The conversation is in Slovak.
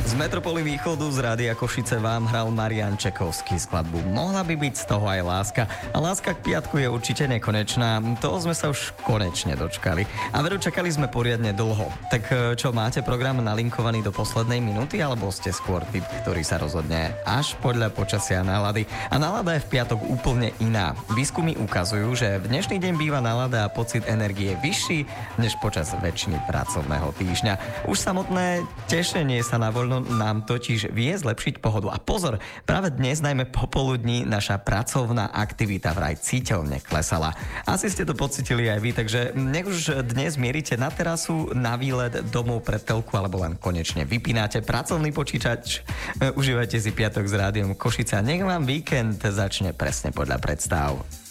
Z Metropoly Východu z Rádia Košice vám hral Marián Čekovský skladbu Mohla by byť z toho aj láska. A láska k piatku je určite nekonečná. Toho sme sa už konečne dočkali. A veru, čakali sme poriadne dlho. Tak čo, máte program nalinkovaný do poslednej minúty, alebo ste skôr typ, ktorý sa rozhodne až podľa počasia a nálady? A nálada je v piatok úplne iná. Výskumy ukazujú, že v dnešný deň býva nálada a pocit energie vyšší než počas väčšiny pracovného týždňa. Už samotné tešenie sa na voľno nám totiž vie zlepšiť pohodu. A pozor, práve dnes, najmä popoludní, naša pracovná aktivita vraj citeľne klesala. Asi ste to pocitili aj vy, takže nech už dnes mierite na terasu, na výlet, domov pred telku, alebo len konečne vypínate pracovný počítač. Užívajte si piatok s Rádiom Košice a nech vám víkend začne presne podľa predstav.